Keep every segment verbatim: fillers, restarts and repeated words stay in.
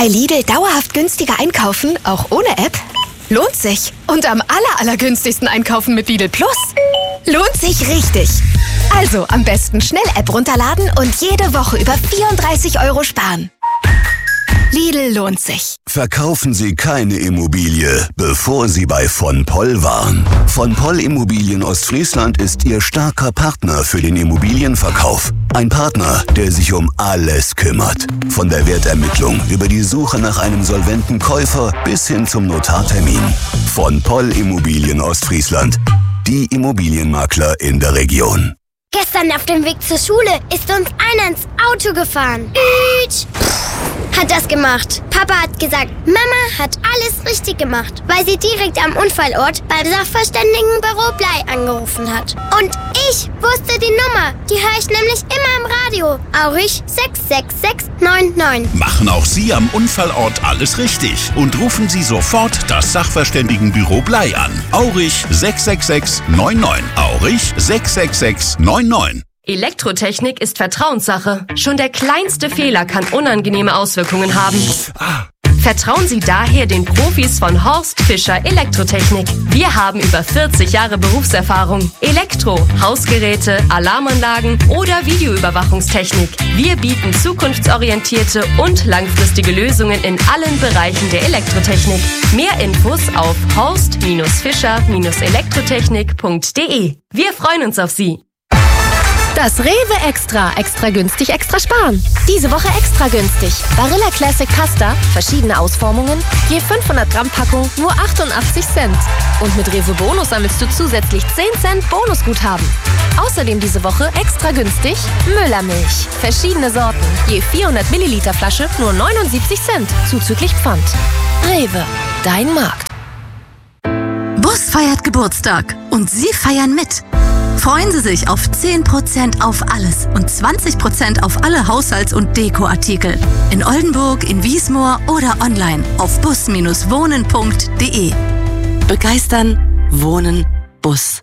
Bei Lidl dauerhaft günstiger einkaufen, auch ohne App? Lohnt sich. Und am aller, allergünstigsten einkaufen mit Lidl Plus? Lohnt sich richtig. Also am besten schnell App runterladen und jede Woche über vierunddreißig Euro sparen. Lidl lohnt sich. Verkaufen Sie keine Immobilie, bevor Sie bei von Poll waren. Von Poll Immobilien Ostfriesland ist Ihr starker Partner für den Immobilienverkauf. Ein Partner, der sich um alles kümmert. Von der Wertermittlung über die Suche nach einem solventen Käufer bis hin zum Notartermin. Von Poll Immobilien Ostfriesland. Die Immobilienmakler in der Region. Gestern auf dem Weg zur Schule ist uns einer ins Auto gefahren. Ütsch. Hat das gemacht. Papa hat gesagt, Mama hat alles richtig gemacht, weil sie direkt am Unfallort beim Sachverständigenbüro Blei angerufen hat. Und ich wusste die Nummer. Die höre ich nämlich immer im Radio. Aurich sechs sechs sechs neun neun. Machen auch Sie am Unfallort alles richtig und rufen Sie sofort das Sachverständigenbüro Blei an. Aurich sechs sechs sechs neun neun. Aurich sechs sechs sechs neun neun. Elektrotechnik ist Vertrauenssache. Schon der kleinste Fehler kann unangenehme Auswirkungen haben. Vertrauen Sie daher den Profis von Horst Fischer Elektrotechnik. Wir haben über vierzig Jahre Berufserfahrung. Elektro, Hausgeräte, Alarmanlagen oder Videoüberwachungstechnik. Wir bieten zukunftsorientierte und langfristige Lösungen in allen Bereichen der Elektrotechnik. Mehr Infos auf horst Fischer Elektrotechnik punkt de. Wir freuen uns auf Sie. Das Rewe Extra. Extra günstig, extra sparen. Diese Woche extra günstig. Barilla Classic Pasta, verschiedene Ausformungen, je fünfhundert Gramm Packung, nur achtundachtzig Cent. Und mit Rewe Bonus sammelst du zusätzlich zehn Cent Bonusguthaben. Außerdem diese Woche extra günstig Müllermilch. Verschiedene Sorten, je vierhundert Milliliter Flasche, nur neunundsiebzig Cent, zuzüglich Pfand. Rewe, dein Markt. Bus feiert Geburtstag und Sie feiern mit. Freuen Sie sich auf zehn Prozent auf alles und zwanzig Prozent auf alle Haushalts- und Dekoartikel. In Oldenburg, in Wiesmoor oder online auf bus wohnen punkt de. Begeistern, wohnen, Bus.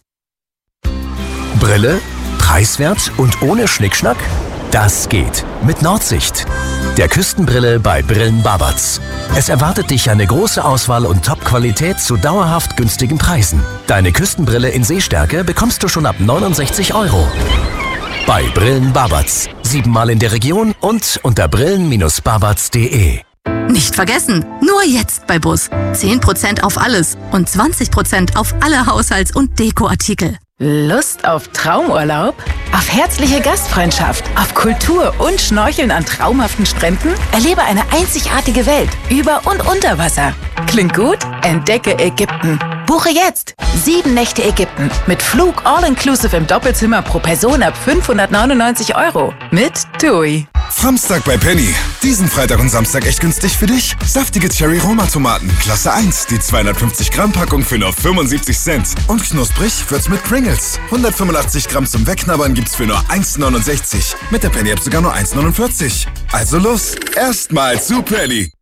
Brille, preiswert und ohne Schnickschnack? Das geht mit Nordsicht. Der Küstenbrille bei Brillen Babatz. Es erwartet dich eine große Auswahl und Top-Qualität zu dauerhaft günstigen Preisen. Deine Küstenbrille in Sehstärke bekommst du schon ab neunundsechzig Euro. Bei Brillen Babatz. Siebenmal in der Region und unter brillen babatz punkt de. Nicht vergessen, nur jetzt bei Bus. zehn Prozent auf alles und zwanzig Prozent auf alle Haushalts- und Dekoartikel. Lust auf Traumurlaub? Auf herzliche Gastfreundschaft? Auf Kultur und Schnorcheln an traumhaften Stränden? Erlebe eine einzigartige Welt über und unter Wasser. Klingt gut? Entdecke Ägypten. Buche jetzt sieben Nächte Ägypten mit Flug all-inclusive im Doppelzimmer pro Person ab fünfhundertneunundneunzig Euro mit TUI. Samstag bei Penny. Diesen Freitag und Samstag echt günstig für dich. Saftige Cherry-Roma-Tomaten, Klasse eins, die zweihundertfünfzig Gramm Packung für nur fünfundsiebzig Cent. Und knusprig wird's mit Pringles. hundertfünfundachtzig Gramm zum Wegknabbern gibt's für nur eins neunundsechzig. Mit der Penny-App sogar nur eins neunundvierzig. Also los, erstmal zu Penny.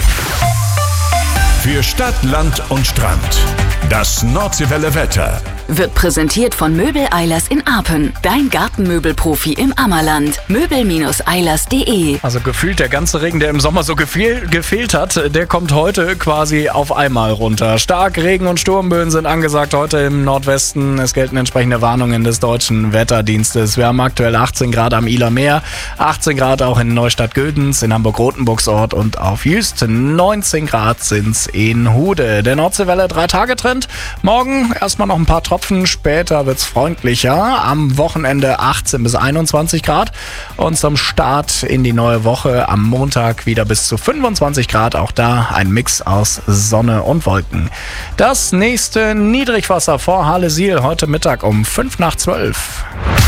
Für Stadt, Land und Strand. Das Nordseewelle Wetter. Wird präsentiert von Möbel Eilers in Apen. Dein Gartenmöbelprofi im Ammerland. möbel eilers punkt de. Also gefühlt der ganze Regen, der im Sommer so gefehl, gefehlt hat, der kommt heute quasi auf einmal runter. Stark Regen- und Sturmböen sind angesagt heute im Nordwesten. Es gelten entsprechende Warnungen des Deutschen Wetterdienstes. Wir haben aktuell achtzehn Grad am Ihler Meer, achtzehn Grad auch in Neustadt-Güldenz, in Hamburg-Rotenburgsort und auf Jüst. neunzehn Grad sind's in Hude. Der Nordseewelle drei-Tage-Trend. Morgen erstmal noch ein paar Tropfen. Später wird's freundlicher. Am Wochenende achtzehn bis einundzwanzig Grad und zum Start in die neue Woche am Montag wieder bis zu fünfundzwanzig Grad. Auch da ein Mix aus Sonne und Wolken. Das nächste Niedrigwasser vor Halle-Siel heute Mittag um fünf nach zwölf.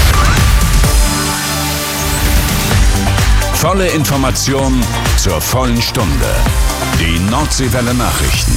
Volle Information zur vollen Stunde. Die Nordseewelle Nachrichten.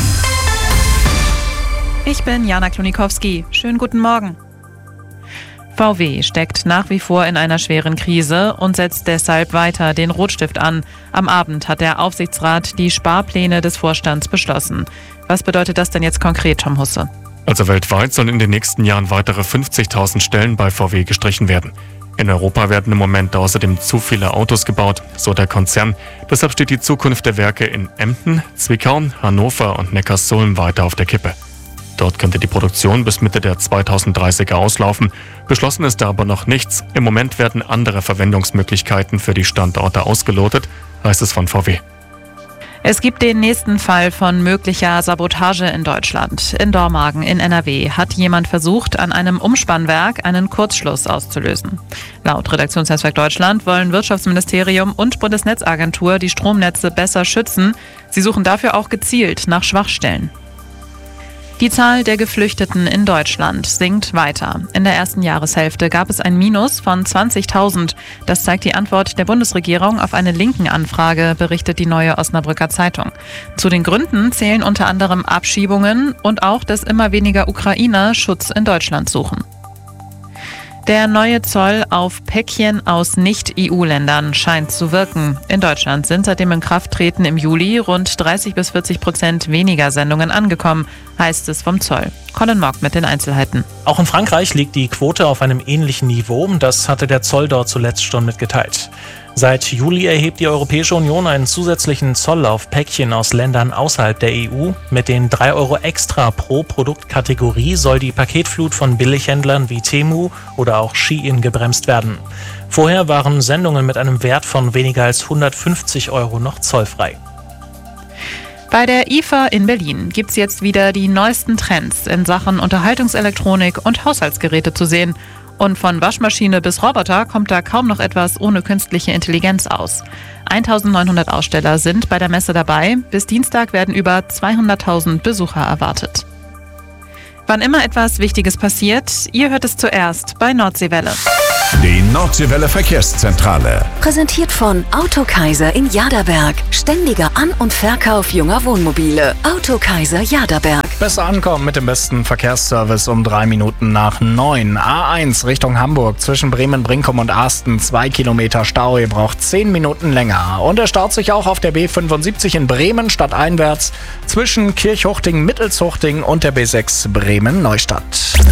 Ich bin Jana Klonikowski. Schönen guten Morgen. V W steckt nach wie vor in einer schweren Krise und setzt deshalb weiter den Rotstift an. Am Abend hat der Aufsichtsrat die Sparpläne des Vorstands beschlossen. Was bedeutet das denn jetzt konkret, Tom Husse? Also weltweit sollen in den nächsten Jahren weitere fünfzigtausend Stellen bei V W gestrichen werden. In Europa werden im Moment außerdem zu viele Autos gebaut, so der Konzern. Deshalb steht die Zukunft der Werke in Emden, Zwickau, Hannover und Neckarsulm weiter auf der Kippe. Dort könnte die Produktion bis Mitte der zweitausenddreißiger auslaufen. Beschlossen ist da aber noch nichts. Im Moment werden andere Verwendungsmöglichkeiten für die Standorte ausgelotet, heißt es von V W. Es gibt den nächsten Fall von möglicher Sabotage in Deutschland. In Dormagen in N R W hat jemand versucht, an einem Umspannwerk einen Kurzschluss auszulösen. Laut Redaktionsnetzwerk Deutschland wollen Wirtschaftsministerium und Bundesnetzagentur die Stromnetze besser schützen. Sie suchen dafür auch gezielt nach Schwachstellen. Die Zahl der Geflüchteten in Deutschland sinkt weiter. In der ersten Jahreshälfte gab es ein Minus von zwanzigtausend. Das zeigt die Antwort der Bundesregierung auf eine Linken-Anfrage, berichtet die Neue Osnabrücker Zeitung. Zu den Gründen zählen unter anderem Abschiebungen und auch, dass immer weniger Ukrainer Schutz in Deutschland suchen. Der neue Zoll auf Päckchen aus Nicht-E U-Ländern scheint zu wirken. In Deutschland sind seit dem Inkrafttreten im Juli rund dreißig bis vierzig Prozent weniger Sendungen angekommen, heißt es vom Zoll. Colin Mock mit den Einzelheiten. Auch in Frankreich liegt die Quote auf einem ähnlichen Niveau. Das hatte der Zoll dort zuletzt schon mitgeteilt. Seit Juli erhebt die Europäische Union einen zusätzlichen Zoll auf Päckchen aus Ländern außerhalb der E U. Mit den drei Euro extra pro Produktkategorie soll die Paketflut von Billighändlern wie Temu oder auch Shein gebremst werden. Vorher waren Sendungen mit einem Wert von weniger als hundertfünfzig Euro noch zollfrei. Bei der I F A in Berlin gibt es jetzt wieder die neuesten Trends in Sachen Unterhaltungselektronik und Haushaltsgeräte zu sehen. Und von Waschmaschine bis Roboter kommt da kaum noch etwas ohne künstliche Intelligenz aus. eintausendneunhundert Aussteller sind bei der Messe dabei. Bis Dienstag werden über zweihunderttausend Besucher erwartet. Wann immer etwas Wichtiges passiert, ihr hört es zuerst bei Nordseewelle. Die Nordseewelle Verkehrszentrale. Präsentiert von Autokaiser in Jaderberg. Ständiger An- und Verkauf junger Wohnmobile. Autokaiser Jaderberg. Besser ankommen mit dem besten Verkehrsservice um drei Minuten nach neun. A eins Richtung Hamburg zwischen Bremen-Brinkum und Asten. Zwei Kilometer Stau. Ihr braucht zehn Minuten länger. Und er staut sich auch auf der B fünfundsiebzig in Bremen stadteinwärts zwischen Kirchhuchting-Mittelshuchting und der B sechs Bremen-Neustadt.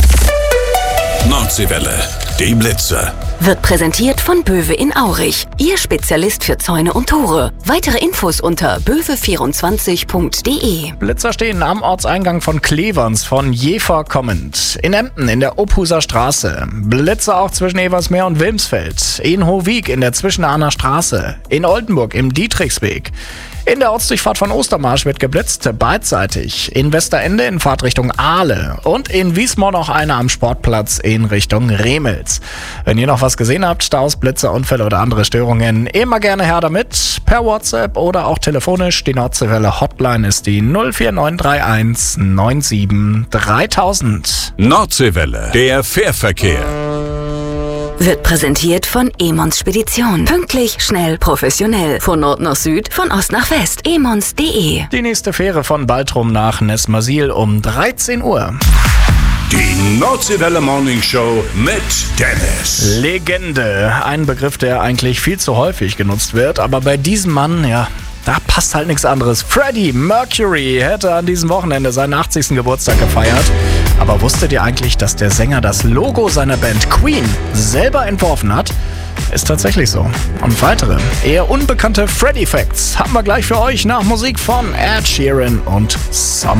Nordseewelle. Die Blitze. Wird präsentiert von Böwe in Aurich. Ihr Spezialist für Zäune und Tore. Weitere Infos unter böwe vierundzwanzig punkt de. Blitzer stehen am Ortseingang von Cleverns von Jever kommend. In Emden in der Ophuser Straße. Blitzer auch zwischen Eversmeer und Wilmsfeld. In Hohwig in der Zwischenahner Straße. In Oldenburg im Dietrichsweg. In der Ortsdurchfahrt von Ostermarsch wird geblitzt, beidseitig. In Westerende in Fahrtrichtung Ahle. Und in Wiesmoor noch einer am Sportplatz in Richtung Remels. Wenn ihr noch was gesehen habt, Staus, Blitze, Unfälle oder andere Störungen, immer gerne her damit. Per WhatsApp oder auch telefonisch. Die Nordseewelle Hotline ist die null vier neun drei eins neun sieben dreitausend. Nordseewelle. Der Fährverkehr. Wird präsentiert von Emons Spedition. Pünktlich, schnell, professionell. Von Nord nach Süd, von Ost nach West. emons punkt de. Die nächste Fähre von Baltrum nach Nesmasil um dreizehn Uhr. Die Nordseewelle Morning Show mit Dennis. Legende. Ein Begriff, der eigentlich viel zu häufig genutzt wird. Aber bei diesem Mann, ja, da passt halt nichts anderes. Freddie Mercury hätte an diesem Wochenende seinen achtzigsten Geburtstag gefeiert. Aber wusstet ihr eigentlich, dass der Sänger das Logo seiner Band Queen selber entworfen hat? Ist tatsächlich so. Und weitere, eher unbekannte Freddie Facts haben wir gleich für euch nach Musik von Ed Sheeran und Summer.